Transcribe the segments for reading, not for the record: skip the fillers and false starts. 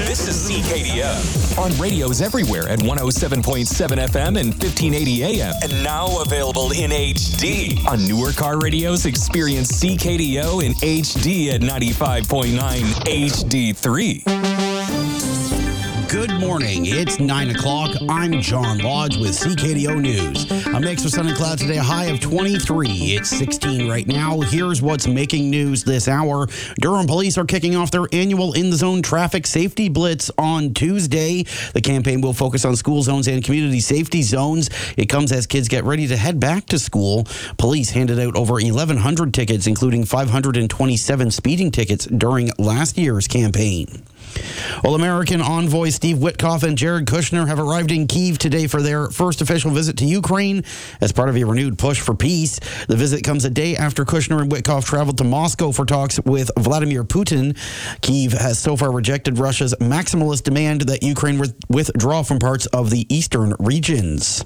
This is CKDO on radios everywhere at 107.7 FM and 1580 AM. And now available in HD. On newer car radios, experience CKDO in HD at 95.9 HD3. Good morning. It's 9 o'clock. I'm John Lodge with CKDO News. A mix of sun and cloud today, a high of 23. It's 16 right now. Here's what's making news this hour. Durham police are kicking off their annual In the Zone traffic safety blitz on Tuesday. The campaign will focus on school zones and community safety zones. It comes as kids get ready to head back to school. Police handed out over 1,100 tickets, including 527 speeding tickets during last year's campaign. Well, American envoys Steve Witkoff and Jared Kushner have arrived in Kyiv today for their first official visit to Ukraine as part of a renewed push for peace. The visit comes a day after Kushner and Witkoff traveled to Moscow for talks with Vladimir Putin. Kyiv has so far rejected Russia's maximalist demand that Ukraine withdraw from parts of the eastern regions.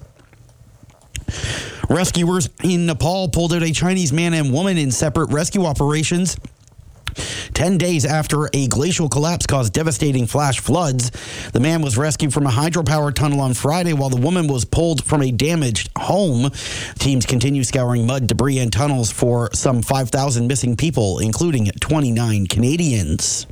Rescuers in Nepal pulled out a Chinese man and woman in separate rescue operations 10 days after a glacial collapse caused devastating flash floods. The man was rescued from a hydropower tunnel on Friday while the woman was pulled from a damaged home. Teams continue scouring mud, debris, and tunnels for some 5,000 missing people, including 29 Canadians.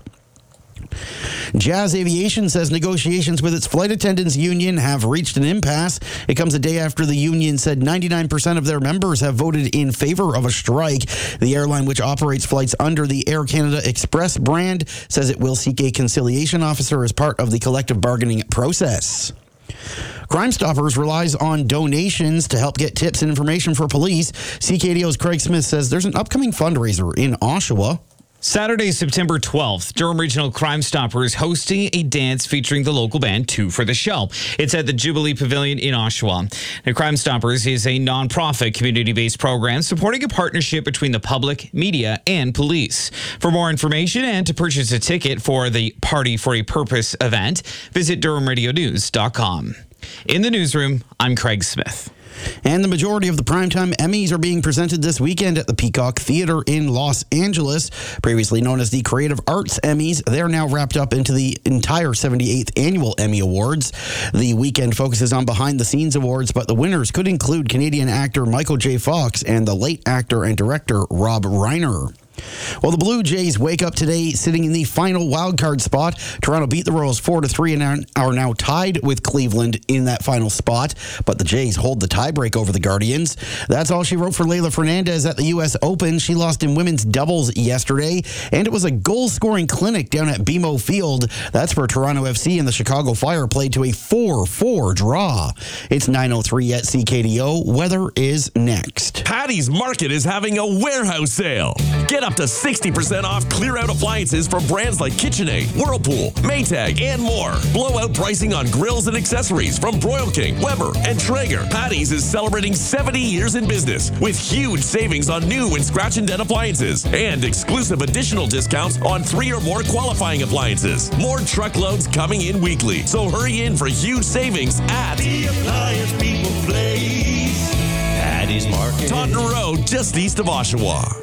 Jazz Aviation says negotiations with its flight attendants union have reached an impasse. It comes a day after the union said 99% of their members have voted in favor of a strike. The airline, which operates flights under the Air Canada Express brand, says it will seek a conciliation officer as part of the collective bargaining process. Crime Stoppers relies on donations to help get tips and information for police. CKDO's Craig Smith says there's an upcoming fundraiser in Oshawa. Saturday, September 12th, Durham Regional Crime Stoppers hosting a dance featuring the local band Two for the Show. It's at the Jubilee Pavilion in Oshawa. Now, Crime Stoppers is a nonprofit community-based program supporting a partnership between the public, media, and police. For more information and to purchase a ticket for the Party for a Purpose event, visit DurhamRadioNews.com. In the newsroom, I'm Craig Smith. And the majority of the Primetime Emmys are being presented this weekend at the Peacock Theater in Los Angeles. Previously known as the Creative Arts Emmys, they're now wrapped up into the entire 78th Annual Emmy Awards. The weekend focuses on behind-the-scenes awards, but the winners could include Canadian actor Michael J. Fox and the late actor and director Rob Reiner. Well, the Blue Jays wake up today sitting in the final wildcard spot. Toronto beat the Royals 4-3 and are now tied with Cleveland in that final spot. But the Jays hold the tiebreak over the Guardians. That's all she wrote for Leylah Fernandez at the U.S. Open. She lost in women's doubles yesterday, and it was a goal-scoring clinic down at BMO Field. That's where Toronto FC and the Chicago Fire played to a 4-4 draw. It's 9:03 at CKDO. Weather is next. Patty's Market is having a warehouse sale. Get up to 60% off clear-out appliances from brands like KitchenAid, Whirlpool, Maytag, and more. Blowout pricing on grills and accessories from Broil King, Weber, and Traeger. Patty's is celebrating 70 years in business with huge savings on new and scratch and dent appliances and exclusive additional discounts on 3 or more qualifying appliances. More truckloads coming in weekly, so hurry in for huge savings at The Appliance People Place, Patty's Market, Taunton Road, just east of Oshawa.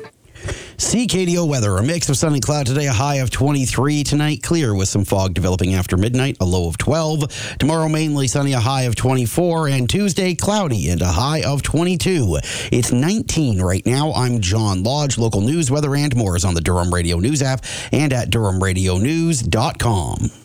CKDO weather, a mix of sun and cloud today, a high of 23. Tonight, clear with some fog developing after midnight, a low of 12. Tomorrow, mainly sunny, a high of 24. And Tuesday, cloudy and a high of 22. It's 19 right now. I'm John Lodge. Local news, weather, and more is on the Durham Radio News app and at DurhamRadioNews.com.